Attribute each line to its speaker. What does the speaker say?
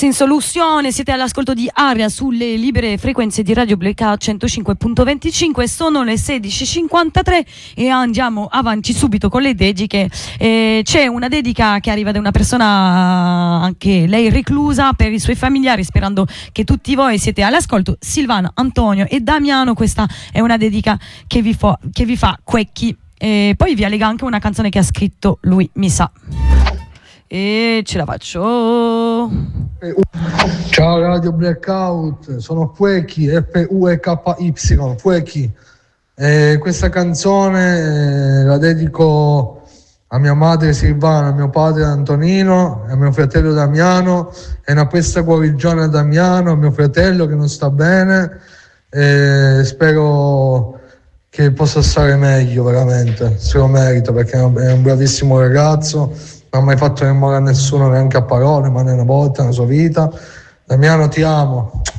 Speaker 1: in soluzione, siete all'ascolto di Aria sulle libere frequenze di Radio Blackout 105.25, sono le 16:53 e andiamo avanti subito con le dediche. C'è una dedica che arriva da una persona anche lei reclusa per i suoi familiari, sperando che tutti voi siete all'ascolto. Silvana, Antonio e Damiano, questa è una dedica che vi fa quecchi, e poi vi allega anche una canzone che ha scritto lui, mi sa. E ce la faccio.
Speaker 2: Ciao Radio Blackout, sono Fuechi, F-U-E-K-Y, Fuechi. Questa canzone la dedico a mia madre Silvana, a mio padre Antonino, a mio fratello Damiano, e una questa guarigione a Damiano, a mio fratello che non sta bene. Spero che possa stare meglio, veramente, se lo merita, perché è un bravissimo ragazzo, non ha mai fatto del male a nessuno, neanche a parole, ma né una volta nella sua vita. Damiano, ti amo.